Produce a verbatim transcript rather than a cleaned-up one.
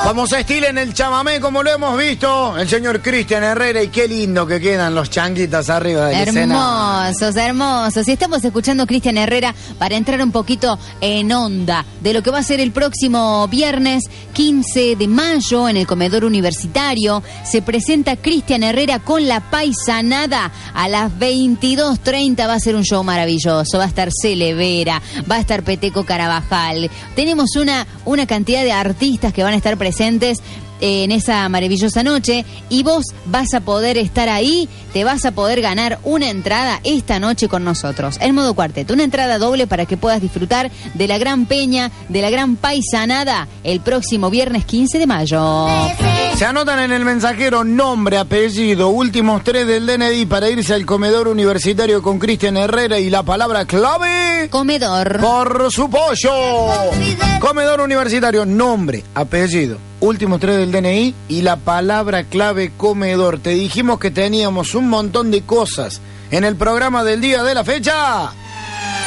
Como se estila en el chamamé, como lo hemos visto, el señor Cristian Herrera, y qué lindo que quedan los changuitas arriba de la escena. Hermosos, hermosos. Y estamos escuchando a Cristian Herrera para entrar un poquito en onda de lo que va a ser el próximo viernes quince de mayo en el Comedor Universitario. Se presenta Cristian Herrera con La Paisanada a las veintidós treinta. Va a ser un show maravilloso. Va a estar Cele Vera, va a estar Peteco Carabajal. Tenemos una, una cantidad de artistas que van a estar presentes en esa maravillosa noche, y vos vas a poder estar ahí, te vas a poder ganar una entrada esta noche con nosotros, en modo cuarteto, una entrada doble para que puedas disfrutar de la gran peña, de la gran paisanada, el próximo viernes quince de mayo. Se anotan en el mensajero nombre, apellido, últimos tres del D N I para irse al Comedor Universitario con Cristian Herrera, y la palabra clave... Comedor. Por su pollo. Comedor Universitario, nombre, apellido, últimos tres del D N I y la palabra clave comedor. Te dijimos que teníamos un montón de cosas en el programa del día de la fecha.